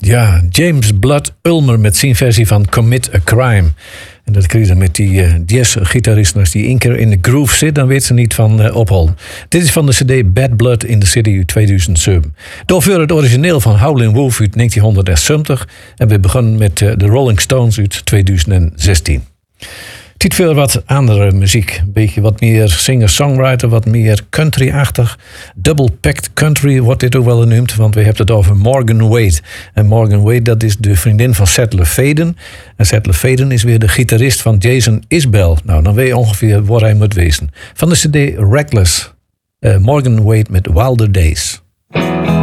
Ja, James Blood Ulmer met zijn versie van Commit a Crime. En dat kreeg dan met die jazz-gitarist. Als die één keer in de groove zit, dan weet ze niet van opholen. Dit is van de cd Bad Blood in the City uit 2007. Daarvoor het origineel van Howlin' Wolf uit 1970. En we begonnen met de Rolling Stones uit 2016. Tijd voor wat andere muziek. Een beetje wat meer singer-songwriter, wat meer country-achtig. Double-packed country wordt dit ook wel genoemd, want we hebben het over Morgan Wade. En Morgan Wade, dat is de vriendin van Seth LaFaden. En Seth LaFaden is weer de gitarist van Jason Isbell. Nou, dan weet je ongeveer waar hij moet wezen. Van de cd Reckless, Morgan Wade met Wilder Days.